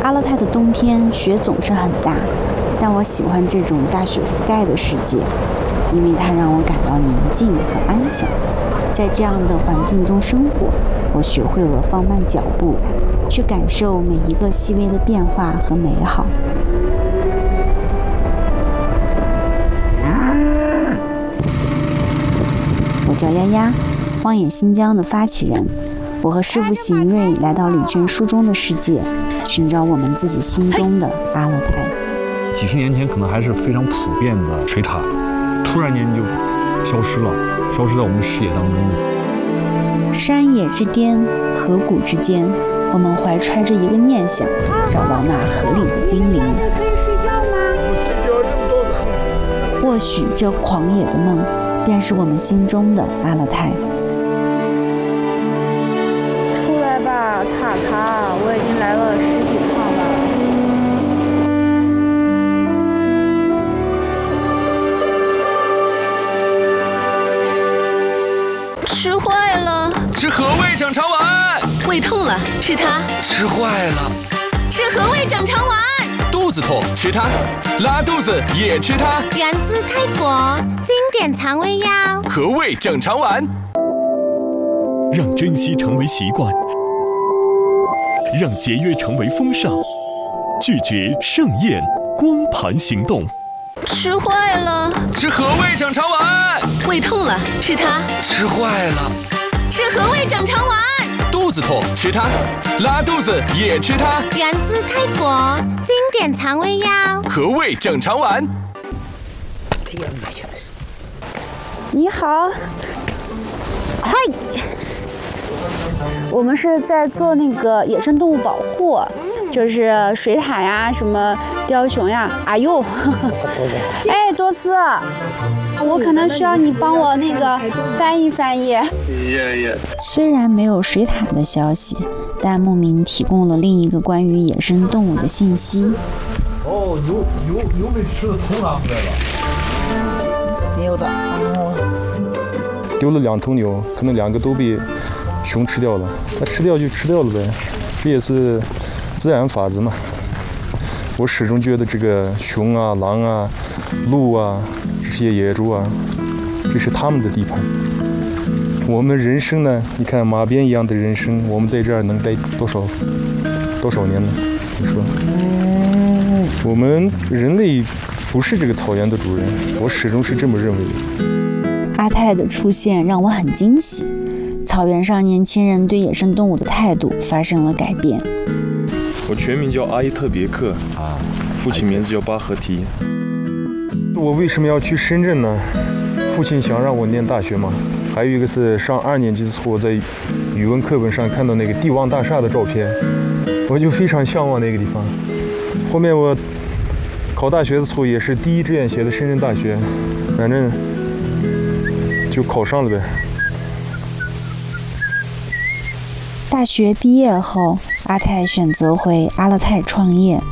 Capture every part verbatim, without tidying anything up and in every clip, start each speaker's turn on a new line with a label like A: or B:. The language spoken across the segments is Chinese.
A: 阿勒泰的冬天雪总是很大，但我喜欢这种大雪覆盖的世界，因为它让我感到宁静和安详。在这样的环境中生活，我学会了放慢脚步，去感受每一个细微的变化和美好。我叫丫丫，荒野新疆的发起人。我和师傅邢瑞来到李娟书中的世界，寻找我们自己心中的阿勒泰。
B: 几十年前可能还是非常普遍的水塔，突然间就消失了，消失在我们视野当中了。
A: 山野之巅，河谷之间，我们怀揣着一个念想，找到那河里的精灵。
C: 可以睡觉吗？我睡觉这么多的很。
A: 或许这狂野的梦，便是我们心中的阿勒泰。
D: 出来吧，塔塔，我已经来了十几趟了。
E: 吃坏了，
F: 吃和味整肠丸。
E: 胃痛了，吃它。
F: 吃坏了，
E: 吃和味整肠丸。
F: 肚子痛，吃它。拉肚子也吃它。
E: 源自泰国经典肠胃药
F: 和味整肠丸，
G: 让珍惜成为习惯，让节约成为风尚，拒绝盛宴光盘行动。
E: 吃坏了，
F: 吃和味整肠丸。
E: 胃痛了，吃它。
F: 吃坏了，
E: 吃和味整肠丸。
F: 肚子痛，吃它。拉肚子也吃它。
E: 源自泰国经典肠胃药
F: 和味整肠丸。
D: 你好，嗨，我们是在做那个野生动物保护，就是水獭呀，什么雕熊呀。哎呦，哎，多斯，我可能需要你帮我那个翻译翻译。
A: 虽然没有水獭的消息，但牧民提供了另一个关于野生动物的信息。
B: 哦，有有有没吃的头拿回来了？
H: 没有的。
I: 丢了两头牛，可能两个都被熊吃掉了。它吃掉就吃掉了呗，这也是自然法则嘛。我始终觉得这个熊啊、狼啊、鹿啊这些野猪啊，这是他们的地盘。我们人生呢，你看马鞭一样的人生，我们在这儿能待多少多少年呢？你说，我们人类不是这个草原的主人，我始终是这么认为的。
A: 阿泰的出现让我很惊喜，草原上年轻人对野生动物的态度发生了改变。
I: 我全名叫阿伊特别克啊，父亲名字叫巴合提。我为什么要去深圳呢？父亲想让我念大学嘛。还有一个是上二年级的时候，我在语文课本上看到那个帝王大厦的照片，我就非常向往那个地方。后面我考大学的时候也是第一志愿写的深圳大学，反正就考上了呗。
A: 大学毕业后，阿泰选择回阿勒泰创业。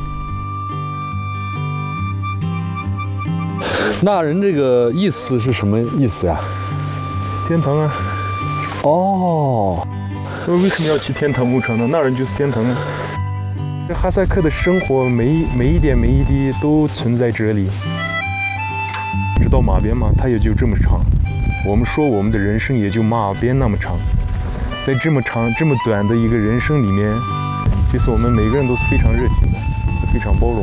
B: 那人这个意思是什么意思呀？
I: 天堂啊！
B: 哦，
I: 那为什么要去天堂牧场呢？那人就是天堂啊！这哈萨克的生活每一每一点每一滴都存在这里。知道马鞭吗？它也就这么长。我们说我们的人生也就马鞭那么长，在这么长这么短的一个人生里面，其实我们每个人都是非常热情的，非常包容。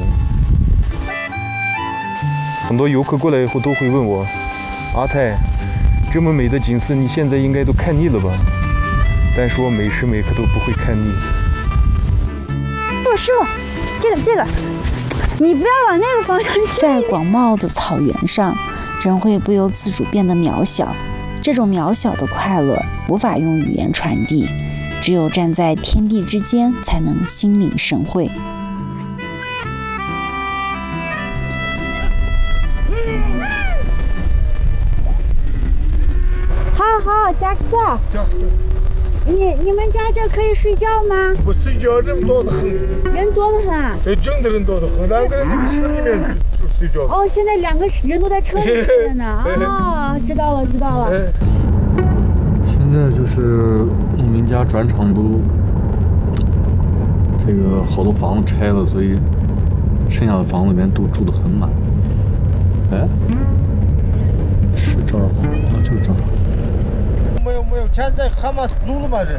I: 很多游客过来以后都会问我，阿泰，这么美的景色你现在应该都看腻了吧？但是我每时每刻都不会看腻。
D: 不，师傅，这个这个，你不要往那个方向去。
A: 在广袤的草原上，人会不由自主变得渺小，这种渺小的快乐无法用语言传递，只有站在天地之间才能心领神会。
D: 好好，贾克，你你们家这可以睡觉吗？
C: 不睡觉，人多得很。
D: 人多得很啊！
C: 对，真的人多得很，两个人在车里面就睡觉。
D: 哦，现在两个人都在车里睡着呢。哦，知道了，知道了。
B: 现在就是牧民家转场都这这个好多房子拆了，所以剩下的房子里面都住得很满。哎，是这儿吗？啊，就是这儿。
C: 没有没有，现在哈马斯走了嘛是？